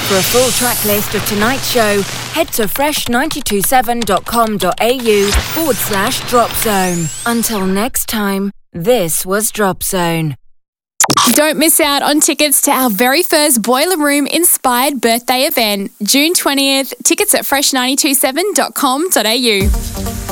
For a full track list of tonight's show, head to fresh927.com.au/Drop Zone. Until next time, this was Drop Zone. Don't miss out on tickets to our very first Boiler Room inspired birthday event, June 20th. Tickets at fresh927.com.au.